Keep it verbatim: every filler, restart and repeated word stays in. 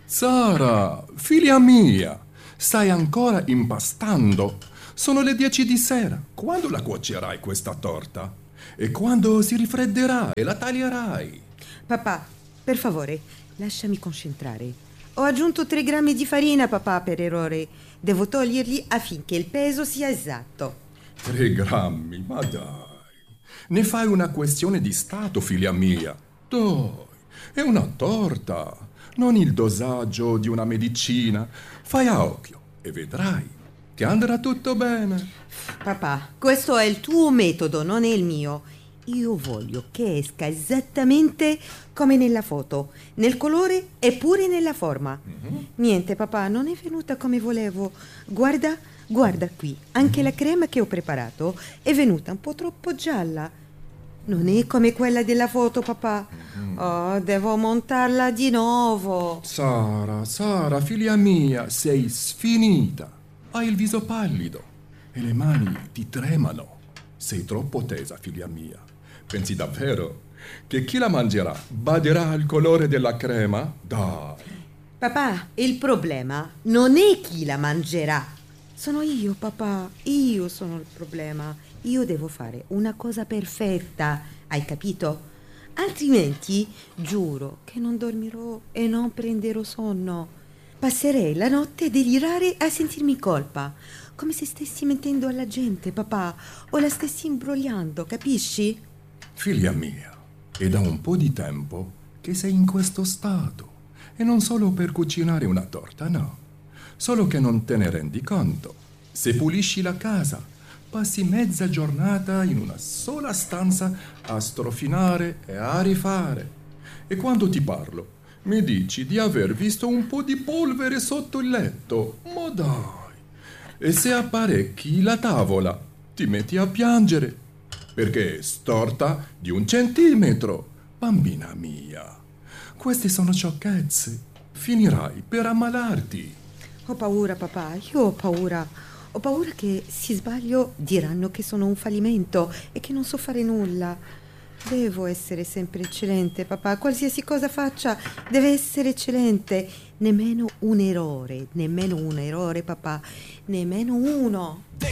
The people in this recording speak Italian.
Sara, figlia mia, stai ancora impastando? Sono le dieci di sera. Quando la cuocerai questa torta? E quando si rifredderà e la taglierai? Papà, per favore, lasciami concentrare. Ho aggiunto tre grammi di farina, papà, per errore. Devo toglierli affinché il peso sia esatto. Tre grammi, ma dai. Ne fai una questione di stato, figlia mia. Dai, è una torta, non il dosaggio di una medicina. Fai a occhio e vedrai che andrà tutto bene. Papà, questo è il tuo metodo, non è il mio. Io voglio che esca esattamente come nella foto, nel colore e pure nella forma. Mm-hmm. Niente, papà, non è venuta come volevo. Guarda, guarda qui, anche la crema che ho preparato è venuta un po' troppo gialla. Non è come quella della foto, papà. Mm-hmm. Oh, devo montarla di nuovo. Sara, Sara, figlia mia, sei sfinita. Hai il viso pallido e le mani ti tremano. Sei troppo tesa, figlia mia. Pensi davvero che chi la mangerà baderà al colore della crema? Dai. Papà, il problema non è chi la mangerà. Sono io, papà. Io sono il problema. Io devo fare una cosa perfetta. Hai capito? Altrimenti, giuro che non dormirò e non prenderò sonno. Passerei la notte a delirare e a sentirmi in colpa. Come se stessi mentendo alla gente, papà. O la stessi imbrogliando, capisci? Figlia mia, è da un po' di tempo che sei in questo stato. E non solo per cucinare una torta, no. Solo che non te ne rendi conto. Se pulisci la casa, passi mezza giornata in una sola stanza a strofinare e a rifare. E quando ti parlo, mi dici di aver visto un po' di polvere sotto il letto. Ma dai! E se apparecchi la tavola, ti metti a piangere. Perché è storta di un centimetro. Bambina mia, queste sono sciocchezze. Finirai per ammalarti. Ho paura, papà, io ho paura. Ho paura che, se sbaglio, diranno che sono un fallimento e che non so fare nulla. Devo essere sempre eccellente, papà. Qualsiasi cosa faccia deve essere eccellente. Nemmeno un errore, nemmeno un errore, papà. Nemmeno uno.